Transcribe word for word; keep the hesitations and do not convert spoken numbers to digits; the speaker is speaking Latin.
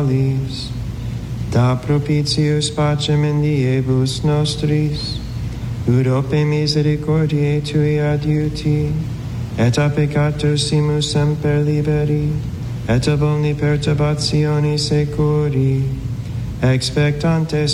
Da propitius pacem in diebus nostris, ut ope misericordiae tui adiuti, et a peccatusimus semper liberi, et ab omni perturbationi securi, expectantes